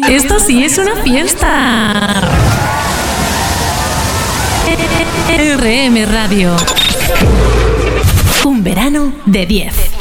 Esto sí es una fiesta. RM Radio. Un verano de 10.